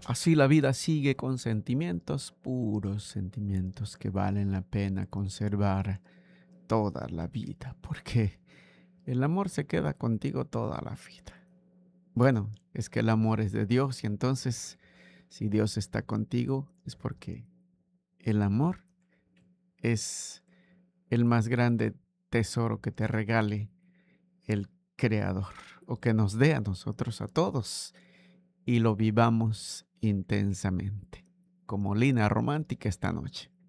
Así la vida sigue con sentimientos puros, sentimientos que valen la pena conservar toda la vida, porque el amor se queda contigo toda la vida. Bueno, es que el amor es de Dios y entonces si Dios está contigo es porque el amor es el más grande tesoro que te regale el Creador o que nos dé a nosotros, a todos, y lo vivamos intensamente, como línea romántica esta noche.